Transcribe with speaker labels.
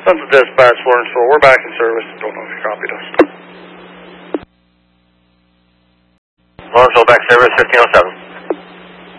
Speaker 1: Central Dispatch 4-4, we're back in service. Don't know if you copied us.
Speaker 2: Lawrenceville back service 1507.